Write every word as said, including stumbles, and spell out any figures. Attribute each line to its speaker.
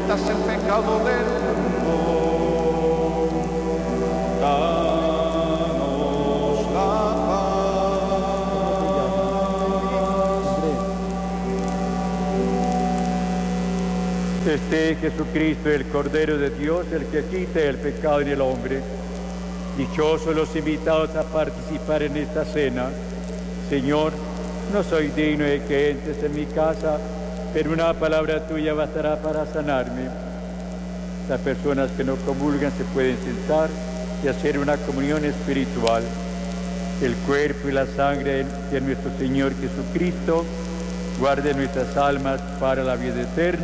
Speaker 1: quitas el pecado del mundo. Danos la paz.
Speaker 2: Este Jesucristo, el Cordero de Dios, el que quita el pecado del hombre. Dichosos los invitados a participar en esta cena. Señor, no soy digno de que entres en mi casa, pero una palabra tuya bastará para sanarme. Las personas que no comulgan se pueden sentar y hacer una comunión espiritual. El cuerpo y la sangre de nuestro Señor Jesucristo guarden nuestras almas para la vida eterna.